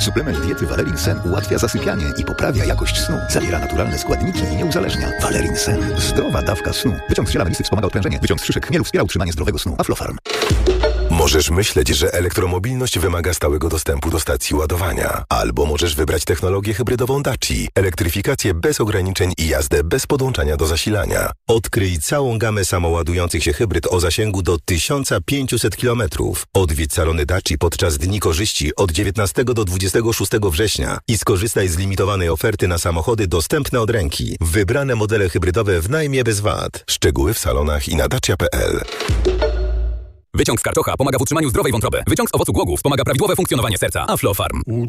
Suplement diety Valerin Sen ułatwia zasypianie i poprawia jakość snu. Zawiera naturalne składniki i nie uzależnia. Valerin Sen. Zdrowa dawka snu. Wyciąg z ziela melisy wspomaga odprężenie. Wyciąg z szyszek chmielu wspiera utrzymanie zdrowego snu. Aflofarm. Możesz myśleć, że elektromobilność wymaga stałego dostępu do stacji ładowania. Albo możesz wybrać technologię hybrydową Daci. Elektryfikację bez ograniczeń i jazdę bez podłączania do zasilania. Odkryj całą gamę samoładujących się hybryd o zasięgu do 1500 km. Odwiedź salony Daci podczas Dni Korzyści od 19 do 26 września i skorzystaj z limitowanej oferty na samochody dostępne od ręki. Wybrane modele hybrydowe w najmie bez VAT. Szczegóły w salonach i na dacia.pl. Wyciąg z karczocha pomaga w utrzymaniu zdrowej wątroby. Wyciąg z owocu głogów pomaga prawidłowe funkcjonowanie serca. Aflofarm.